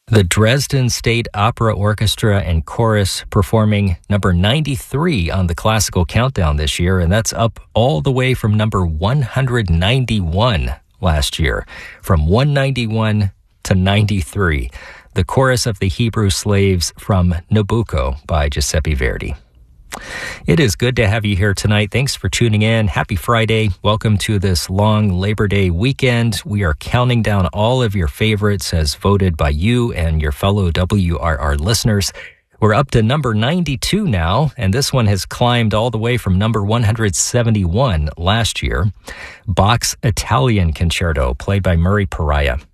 The Dresden State Opera Orchestra and Chorus performing number 93 on the Classical Countdown this year, and that's up all the way from number 191 last year, from 191 to 93. The Chorus of the Hebrew Slaves from Nabucco by Giuseppe Verdi. It is good to have you here tonight. Thanks for tuning in. Happy Friday. Welcome to this long Labor Day weekend. We are counting down all of your favorites as voted by you and your fellow WRR listeners. We're up to number 92 now, and this one has climbed all the way from number 171 last year. Bach's Italian Concerto, played by Murray Pariah.